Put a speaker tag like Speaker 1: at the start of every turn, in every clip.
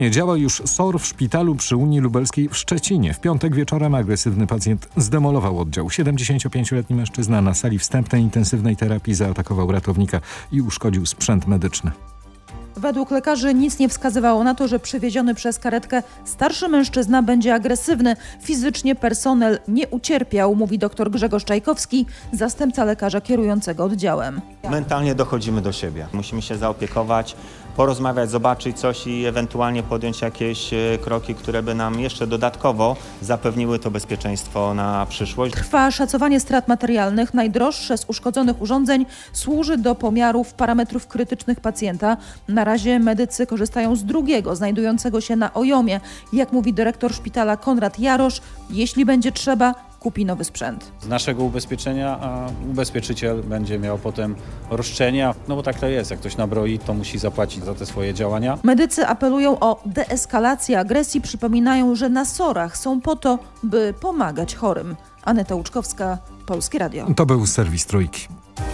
Speaker 1: Nie działa już SOR w szpitalu przy Unii Lubelskiej w Szczecinie. W piątek wieczorem agresywny pacjent zdemolował oddział. 75-letni mężczyzna na sali wstępnej intensywnej terapii zaatakował ratownika i uszkodził sprzęt medyczny.
Speaker 2: Według lekarzy nic nie wskazywało na to, że przywieziony przez karetkę starszy mężczyzna będzie agresywny. Fizycznie personel nie ucierpiał, mówi dr Grzegorz Czajkowski, zastępca lekarza kierującego oddziałem.
Speaker 3: Mentalnie dochodzimy do siebie. Musimy się zaopiekować, porozmawiać, zobaczyć coś i ewentualnie podjąć jakieś kroki, które by nam jeszcze dodatkowo zapewniły to bezpieczeństwo na przyszłość.
Speaker 2: Trwa szacowanie strat materialnych. Najdroższe z uszkodzonych urządzeń służy do pomiarów parametrów krytycznych pacjenta. Na razie medycy korzystają z drugiego, znajdującego się na Ojomie. Jak mówi dyrektor szpitala Konrad Jarosz, jeśli będzie trzeba, kupi nowy sprzęt.
Speaker 4: Z naszego ubezpieczenia, a ubezpieczyciel będzie miał potem roszczenia, no bo tak to jest, jak ktoś nabroi, to musi zapłacić za te swoje działania.
Speaker 2: Medycy apelują o deeskalację agresji, przypominają, że na SOR-ach są po to, by pomagać chorym. Aneta Łuczkowska, Polskie Radio.
Speaker 1: To był serwis Trójki.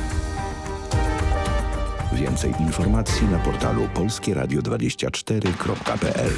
Speaker 5: Więcej informacji na portalu polskieradio24.pl.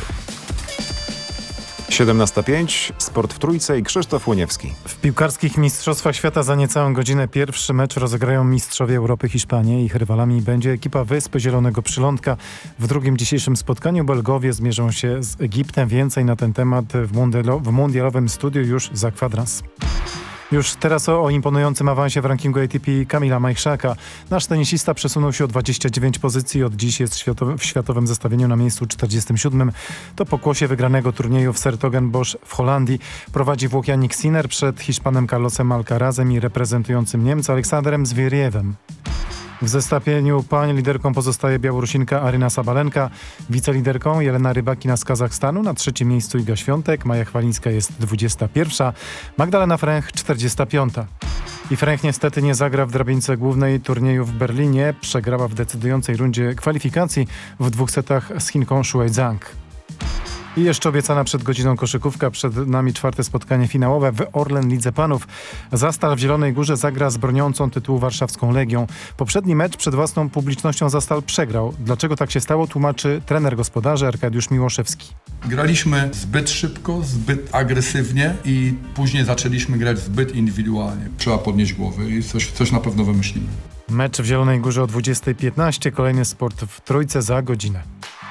Speaker 6: 17:05, Sport w Trójce i Krzysztof Łoniewski.
Speaker 7: W piłkarskich Mistrzostwach Świata za niecałą godzinę pierwszy mecz rozegrają mistrzowie Europy Hiszpanii. Ich rywalami będzie ekipa Wysp Zielonego Przylądka. W drugim dzisiejszym spotkaniu Belgowie zmierzą się z Egiptem. Więcej na ten temat w mundialowym studiu już za kwadrans. Już teraz o imponującym awansie w rankingu ATP Kamila Majchrzaka. Nasz tenisista przesunął się o 29 pozycji. Od dziś jest w światowym zestawieniu na miejscu 47. To pokłosie wygranego turnieju w 's-Hertogenbosch w Holandii. Prowadzi Włoch Jannik Sinner przed Hiszpanem Carlosem Alcarazem i reprezentującym Niemca Aleksandrem Zwieriewem. W zestawieniu pań liderką pozostaje Białorusinka Aryna Sabalenka, wiceliderką Jelena Rybakina z Kazachstanu, na trzecim miejscu Iga Świątek, Maja Chwalińska jest 21, Magdalena Fręch 45. I Fręch niestety nie zagra w drabince głównej turnieju w Berlinie, przegrała w decydującej rundzie kwalifikacji w 2 setach z Chinką Shuai Zhang. I jeszcze obiecana przed godziną koszykówka, przed nami 4. spotkanie finałowe w Orlen Lidze Panów. Zastal w Zielonej Górze zagra z broniącą tytułu warszawską Legią. Poprzedni mecz przed własną publicznością Zastal przegrał. Dlaczego tak się stało, tłumaczy trener gospodarzy Arkadiusz Miłoszewski.
Speaker 8: Graliśmy zbyt szybko, zbyt agresywnie i później zaczęliśmy grać zbyt indywidualnie. Trzeba podnieść głowy i coś na pewno wymyślimy.
Speaker 7: Mecz w Zielonej Górze o 20:15, kolejny Sport w Trójce za godzinę.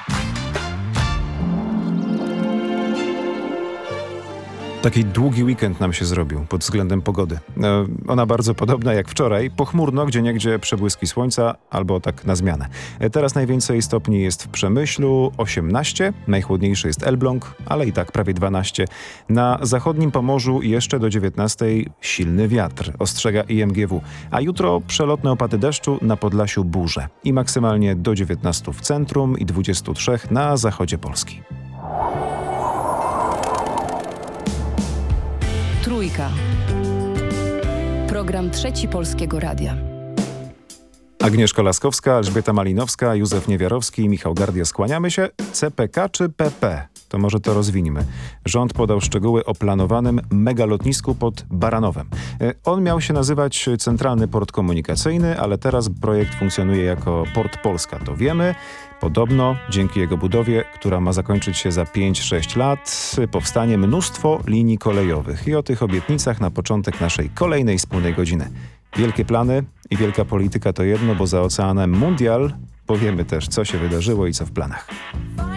Speaker 6: Taki długi weekend nam się zrobił pod względem pogody. Ona bardzo podobna jak wczoraj. Pochmurno, gdzieniegdzie przebłyski słońca albo tak na zmianę. Teraz najwięcej stopni jest w Przemyślu, 18. Najchłodniejszy jest Elbląg, ale i tak prawie 12. Na zachodnim Pomorzu jeszcze do 19 silny wiatr, ostrzega IMGW. A jutro przelotne opady deszczu, na Podlasiu burze. I maksymalnie do 19 w centrum i 23 na zachodzie Polski.
Speaker 9: Trójka. Program Trzeci Polskiego Radia.
Speaker 6: Agnieszka Laskowska, Elżbieta Malinowska, Józef Niewiarowski i Michał Gardia. Skłaniamy się. CPK czy PP? To może to rozwiniemy. Rząd podał szczegóły o planowanym megalotnisku pod Baranowem. On miał się nazywać Centralny Port Komunikacyjny, ale teraz projekt funkcjonuje jako Port Polska. To wiemy. Podobno dzięki jego budowie, która ma zakończyć się za 5-6 lat, powstanie mnóstwo linii kolejowych. I o tych obietnicach na początek naszej kolejnej wspólnej godziny. Wielkie plany i wielka polityka to jedno, bo za oceanem mundial powiemy też, co się wydarzyło i co w planach.